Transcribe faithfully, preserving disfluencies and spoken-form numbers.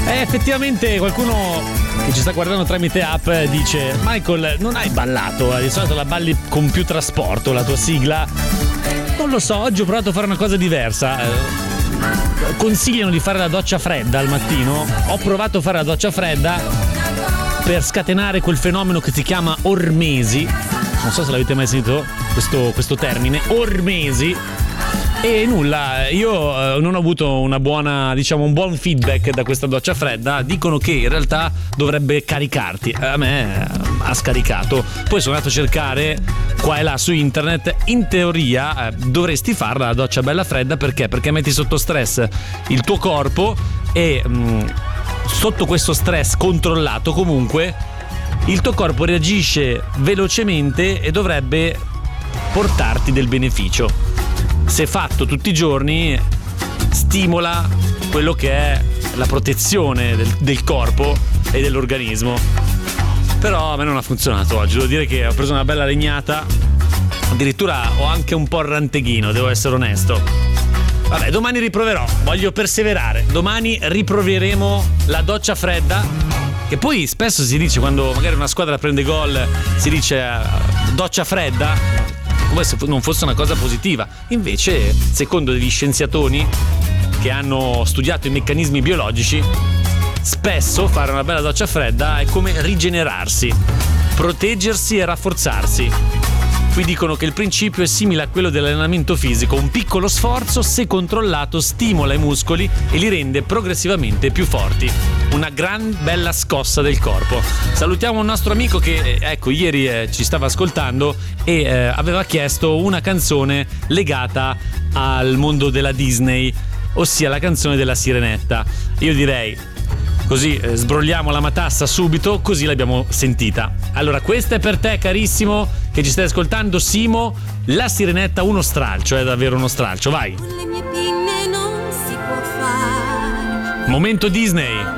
Eh, effettivamente qualcuno che ci sta guardando tramite app dice: Michael, non hai ballato, di solito la balli con più trasporto, la tua sigla. Non lo so, oggi ho provato a fare una cosa diversa. Consigliano di fare la doccia fredda al mattino. Ho provato a fare la doccia fredda per scatenare quel fenomeno che si chiama ormesi. Non so se l'avete mai sentito questo, questo termine, ormesi. E nulla, io eh, non ho avuto una buona, diciamo, un buon feedback da questa doccia fredda. Dicono che in realtà dovrebbe caricarti. A me eh, ha scaricato. Poi sono andato a cercare qua e là su internet. In teoria eh, dovresti farla la doccia bella fredda. Perché? Perché metti sotto stress il tuo corpo e mh, sotto questo stress controllato comunque il tuo corpo reagisce velocemente e dovrebbe portarti del beneficio. Se fatto tutti i giorni stimola quello che è la protezione del, del corpo e dell'organismo. Però a me non ha funzionato oggi, devo dire che ho preso una bella legnata, addirittura ho anche un po' il ranteghino, devo essere onesto. Vabbè, domani riproverò, voglio perseverare, domani riproveremo la doccia fredda, che poi spesso si dice quando magari una squadra prende gol, si dice uh, doccia fredda, come se non fosse una cosa positiva. Invece, secondo degli scienziatoni che hanno studiato i meccanismi biologici, spesso fare una bella doccia fredda è come rigenerarsi, proteggersi e rafforzarsi. Qui dicono che il principio è simile a quello dell'allenamento fisico: un piccolo sforzo, se controllato, stimola i muscoli e li rende progressivamente più forti. Una gran bella scossa del corpo. Salutiamo un nostro amico che, ecco, ieri eh, ci stava ascoltando e eh, aveva chiesto una canzone legata al mondo della Disney, ossia la canzone della Sirenetta. Io direi, così eh, sbrogliamo la matassa subito, così l'abbiamo sentita. Allora, questa è per te, carissimo, che ci stai ascoltando, Simo. La Sirenetta, uno stralcio, è davvero uno stralcio, vai. Con le mie pinne non si può fare. Momento Disney.